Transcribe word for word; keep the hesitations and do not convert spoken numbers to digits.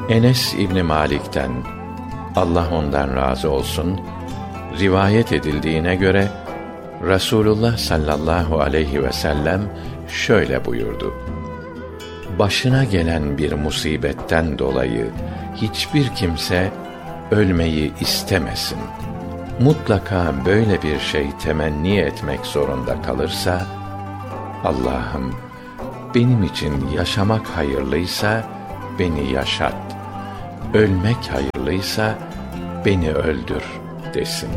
Enes İbni Malik'ten, Allah ondan razı olsun, rivayet edildiğine göre Rasulullah sallallahu aleyhi ve sellem şöyle buyurdu: Başına gelen bir musibetten dolayı hiçbir kimse ölmeyi istemesin. Mutlaka böyle bir şey temenni etmek zorunda kalırsa, Allah'ım, benim için yaşamak hayırlıysa beni yaşat, ölmek hayırlıysa beni öldür desin.